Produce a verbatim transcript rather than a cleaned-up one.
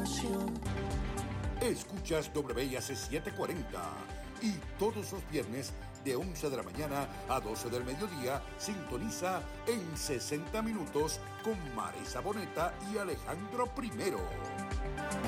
pasión. Escuchas W I A C setecientos cuarenta y todos los viernes de once de la mañana a doce del mediodía sintoniza en sesenta minutos con Marisa Boneta y Alejandro Primero.